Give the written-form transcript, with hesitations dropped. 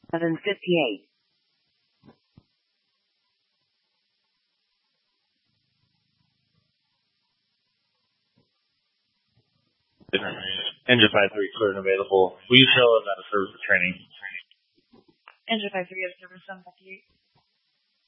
7:58. Engine 53 cleared and available. Will you show us out of service for training? Engine 53 out of service 758.